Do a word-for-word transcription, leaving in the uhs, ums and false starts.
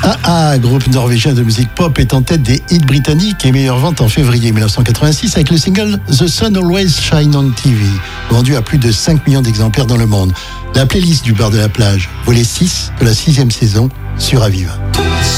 A A, groupe norvégien de musique pop, est en tête des hits britanniques et meilleure vente en février dix-neuf cent quatre-vingt-six avec le single The Sun Always Shine on T V, vendu à plus de cinq millions d'exemplaires dans le monde. La playlist du bar de la plage, volet six de la sixième saison sur Aviva.